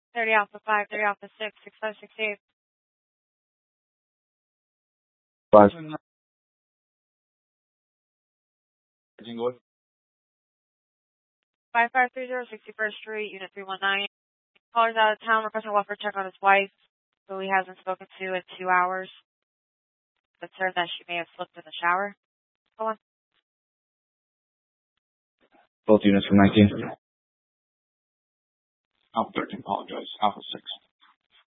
30 Alpha 5, 30 Alpha 6, 6568. 5. 5530, 61st Street, Unit 319. Caller's out of town, requesting a welfare check on his wife, who he hasn't spoken to in 2 hours. Concerned that she may have slipped in the shower. Go on. Both units from 19. Alpha 13, apologize. Alpha 6.